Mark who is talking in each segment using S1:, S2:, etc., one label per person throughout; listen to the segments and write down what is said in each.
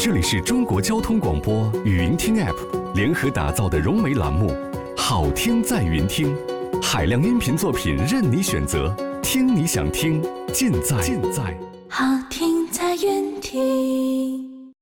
S1: 这里是中国交通广播语音听 App 联合打造的融媒栏目《好听在云听》，海量音频作品任你选择，听你想听，尽在
S2: 好听在云听。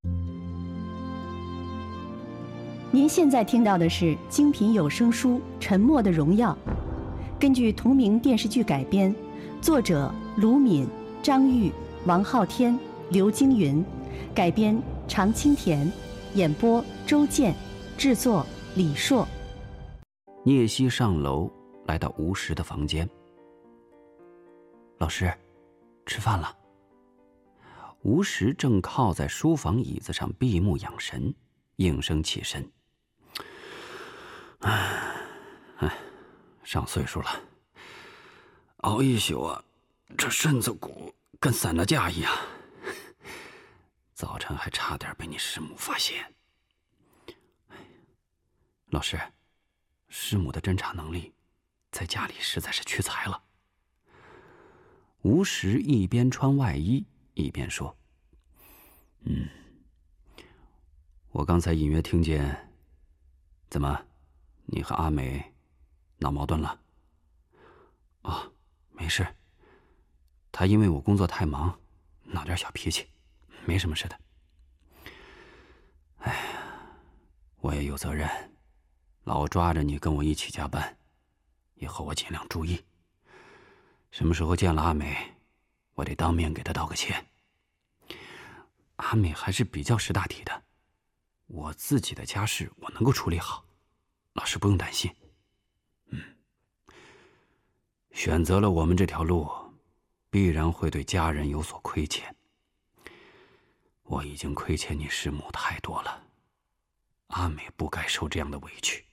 S3: 您现在听到的是精品有声书《沉默的荣耀》，根据同名电视剧改编，作者卢敏、张玉、王昊天、刘京云，改编常青田，演播周健，制作李硕。
S4: 聂西上楼来到吴石的房间。老师，吃饭了。吴石正靠在书房椅子上闭目养神，应声起身。上岁数了，熬一宿啊，这身子骨跟散了架一样。早晨还差点被你师母发现。老师，师母的侦查能力在家里实在是屈才了。吴石一边穿外衣一边说：我刚才隐约听见，怎么，你和阿美闹矛盾了？哦，没事，她因为我工作太忙，闹点小脾气，没什么事的。哎呀，我也有责任，老抓着你跟我一起加班，以后我尽量注意。什么时候见了阿美，我得当面给她道个歉。阿美还是比较识大体的，我自己的家事我能够处理好，老师不用担心。选择了我们这条路，必然会对家人有所亏欠。我已经亏欠你师母太多了，阿美不该受这样的委屈。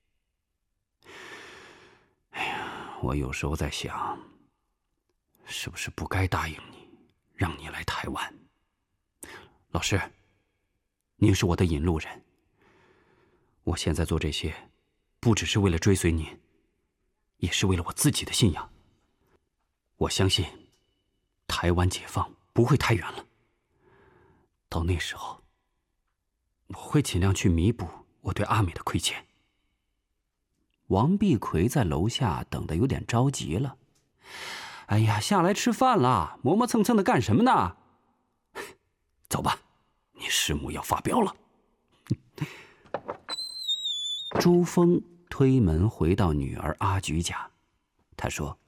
S4: 哎呀，我有时候在想，是不是不该答应你，让你来台湾？老师，您是我的引路人，我现在做这些，不只是为了追随您，也是为了我自己的信仰。我相信，台湾解放不会太远了。到那时候，我会尽量去弥补我对阿美的亏欠。王碧奎在楼下等得有点着急了。哎呀，下来吃饭了，磨磨蹭蹭的干什么呢？走吧，你师母要发飙了。朱峰推门回到女儿阿菊家，他说：